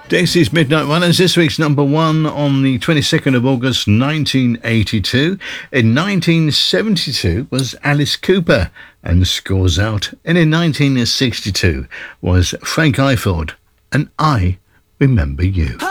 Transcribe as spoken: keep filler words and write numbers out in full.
Dixie's Midnight Runners, this week's number one on the twenty-second of August nineteen eighty-two. In nineteen seventy-two was Alice Cooper and Scores Out. And in nineteen sixty-two was Frank Ifield and I Remember You.